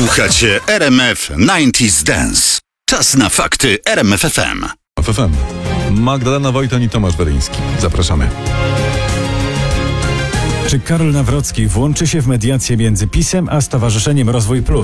Słuchacie RMF 90s Dance. Czas na fakty RMF FM. FM. Magdalena Wojton i Tomasz Weryński. Zapraszamy. Czy Karol Nawrocki włączy się w mediację między PiS-em a Stowarzyszeniem Rozwój Plus?